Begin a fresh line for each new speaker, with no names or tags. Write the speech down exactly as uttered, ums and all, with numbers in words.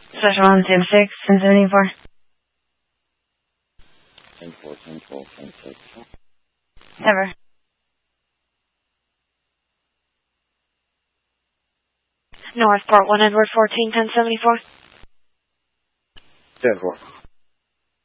Special on Sam six, ten seventy-four.
ten four, ten twelve, ten six.
Never. Northport, one Edward fourteen, ten seventy-four.
ten four.